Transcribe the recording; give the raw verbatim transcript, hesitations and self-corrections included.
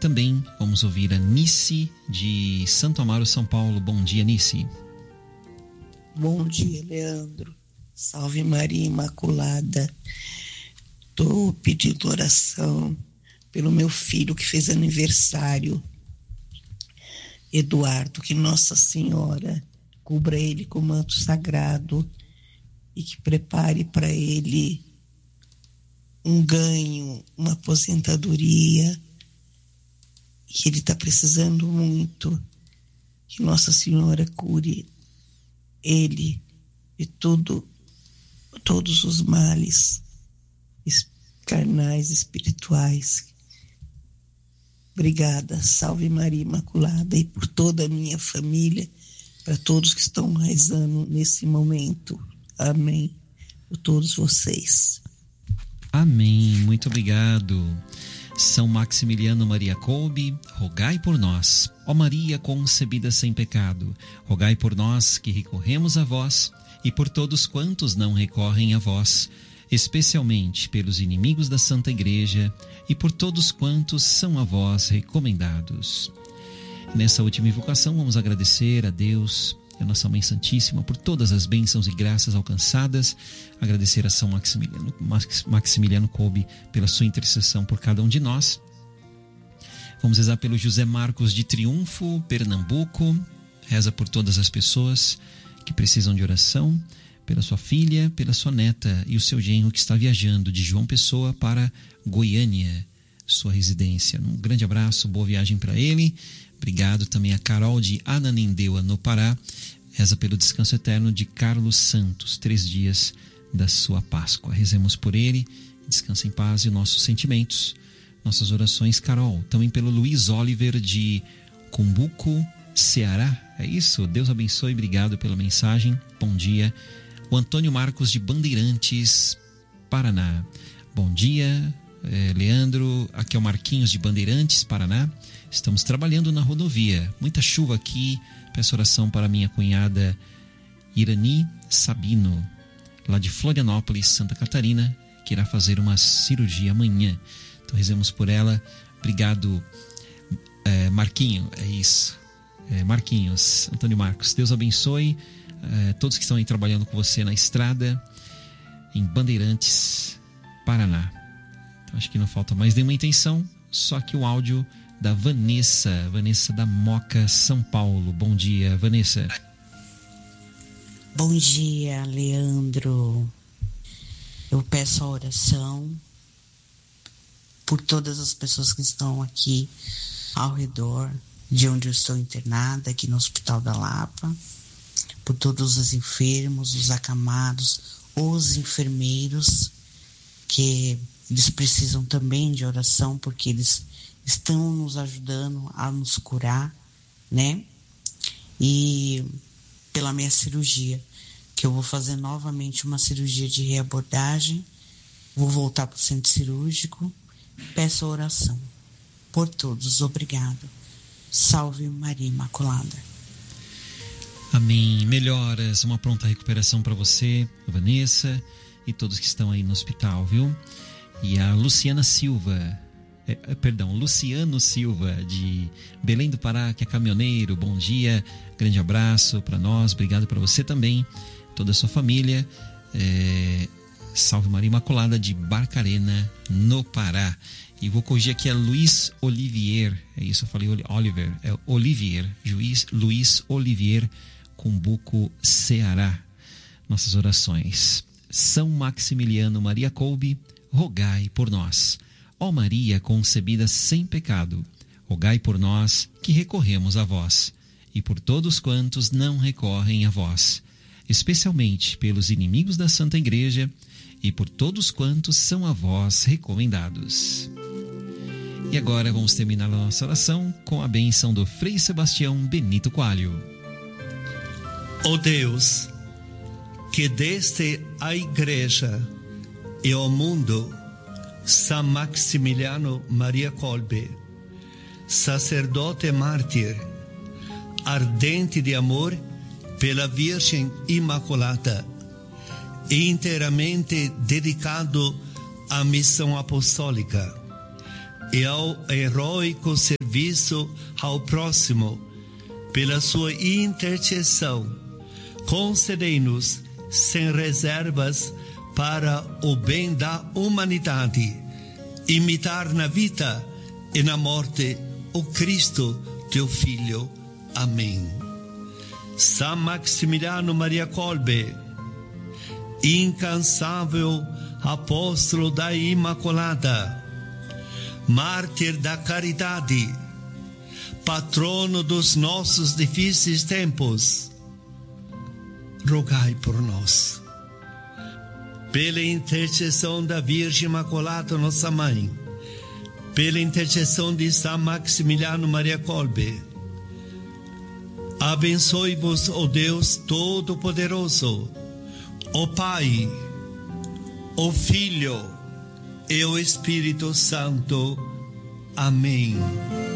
também vamos ouvir a Nice de Santo Amaro, São Paulo. Bom dia, Nice. Bom dia, Leandro. Salve Maria Imaculada. Estou pedindo oração pelo meu filho que fez aniversário, Eduardo, que Nossa Senhora cubra ele com o manto sagrado e que prepare para ele um ganho, uma aposentadoria, que ele está precisando muito, que Nossa Senhora cure ele de tudo, todos os males carnais, espirituais. Obrigada, salve Maria Imaculada, e por toda a minha família, para todos que estão rezando nesse momento. Amém. Por todos vocês. Amém. Muito obrigado. São Maximiliano Maria Kolbe, rogai por nós. Ó Maria concebida sem pecado, rogai por nós que recorremos a vós e por todos quantos não recorrem a vós, especialmente pelos inimigos da Santa Igreja e por todos quantos são a vós recomendados. Nessa última invocação, vamos agradecer a Deus, a Nossa Mãe Santíssima, por todas as bênçãos e graças alcançadas, agradecer a São Maximiliano, Maximiliano Kolbe pela sua intercessão por cada um de nós. Vamos rezar pelo José Marcos de Triunfo, Pernambuco, reza por todas as pessoas que precisam de oração, pela sua filha, pela sua neta e o seu genro que está viajando de João Pessoa para Goiânia, sua residência. Um grande abraço, boa viagem para ele. Obrigado também a Carol de Ananindeua, no Pará. Reza pelo descanso eterno de Carlos Santos, três dias da sua Páscoa. Rezemos por ele, descansa em paz e nossos sentimentos, nossas orações. Carol, também pelo Luiz Oliver de Cumbuco, Ceará. É isso? Deus abençoe, obrigado pela mensagem. Bom dia. O Antônio Marcos de Bandeirantes, Paraná. Bom dia, é, Leandro. Aqui é o Marquinhos de Bandeirantes, Paraná. Estamos trabalhando na rodovia. Muita chuva aqui. Peço oração para minha cunhada Irani Sabino, lá de Florianópolis, Santa Catarina, que irá fazer uma cirurgia amanhã. Então rezemos por ela. Obrigado, é, Marquinho. É isso. É, Marquinhos, Antônio Marcos. Deus abençoe. Uh, todos que estão aí trabalhando com você na estrada em Bandeirantes, Paraná. Então, acho que não falta mais nenhuma intenção, só que o áudio da Vanessa, Vanessa da Moca, São Paulo. Bom dia, Vanessa. Bom dia, Leandro. Eu peço a oração por todas as pessoas que estão aqui ao redor de onde eu estou internada, aqui no Hospital da Lapa, por todos os enfermos, os acamados, os enfermeiros, que eles precisam também de oração, porque eles estão nos ajudando a nos curar, né? E pela minha cirurgia, que eu vou fazer novamente uma cirurgia de reabordagem, vou voltar para o centro cirúrgico, peço a oração por todos, obrigado. Salve Maria Imaculada. Amém. Melhoras, uma pronta recuperação para você, Vanessa, e todos que estão aí no hospital, viu? E a Luciana Silva, é, perdão, Luciano Silva, de Belém do Pará, que é caminhoneiro. Bom dia, grande abraço para nós, obrigado para você também, toda a sua família. É, Salve Maria Imaculada, de Barcarena, no Pará. E vou corrigir aqui a Luiz Olivier, é isso, eu falei Oliver, é Olivier, Juiz Luiz Olivier, Cumbuco, Ceará. Nossas orações. São Maximiliano Maria Kolbe, rogai por nós. Ó Maria concebida sem pecado, rogai por nós que recorremos a vós, e por todos quantos não recorrem a vós, especialmente pelos inimigos da Santa Igreja e por todos quantos são a vós recomendados. E agora vamos terminar a nossa oração com a bênção do Frei Sebastião Benito Coelho. Ó Deus, que deste à Igreja e ao mundo São Maximiliano Maria Kolbe, sacerdote mártir, ardente de amor pela Virgem Imaculada e inteiramente dedicado à missão apostólica, e ao heróico serviço ao próximo, pela sua intercessão, concedei-nos sem reservas para o bem da humanidade, imitar na vida e na morte o Cristo, teu Filho. Amém. São Maximiliano Maria Kolbe, incansável apóstolo da Imaculada, mártir da caridade, patrono dos nossos difíceis tempos, rogai por nós. Pela intercessão da Virgem Imaculada, nossa Mãe, pela intercessão de São Maximiliano Maria Kolbe, abençoe-vos, ó Deus Todo-Poderoso, o Pai, o Filho e o Espírito Santo. Amém.